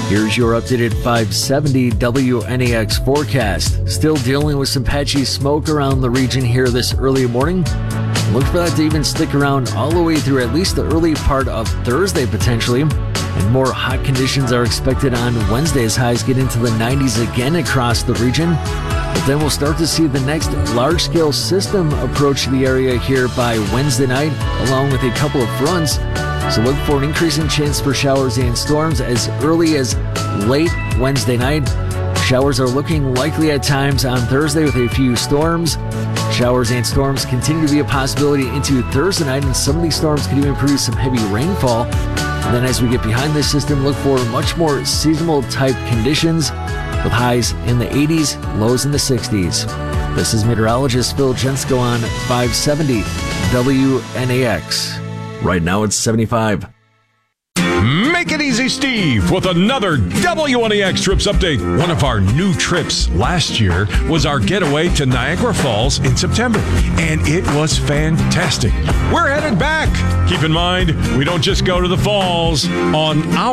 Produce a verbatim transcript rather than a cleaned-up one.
Here's your updated five seventy W N A X forecast. Still dealing with some patchy smoke around the region here this early morning. Look for that to even stick around all the way through at least the early part of Thursday potentially. And more hot conditions are expected on Wednesday as highs get into the nineties again across the region. But then we'll start to see the next large-scale system approach the area here by Wednesday night, along with a couple of fronts. So look for an increasing chance for showers and storms as early as late Wednesday night. Showers are looking likely at times on Thursday with a few storms. Showers and storms continue to be a possibility into Thursday night, and some of these storms could even produce some heavy rainfall. And then as we get behind this system, look for much more seasonal type conditions with highs in the eighties, lows in the sixties. This is meteorologist Phil Jensko on five seventy W N A X. Right now it's seventy-five. Make it easy, Steve, with another W N A X Trips update. One of our new trips last year was our getaway to Niagara Falls in September, and it was fantastic. We're headed back. Keep in mind, we don't just go to the falls on our